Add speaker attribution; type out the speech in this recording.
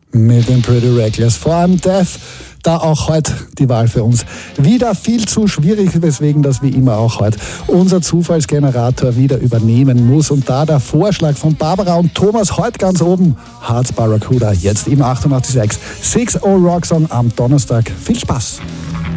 Speaker 1: Mit dem Pretty Reckless. Vor allem Death, da auch heute die Wahl für uns wieder viel zu schwierig, weswegen das wie immer auch heute unser Zufallsgenerator wieder übernehmen muss. Und da der Vorschlag von Barbara und Thomas heute ganz oben, Hearts Barracuda, jetzt im 88.6 6 All Rock Song am Donnerstag. Viel Spaß!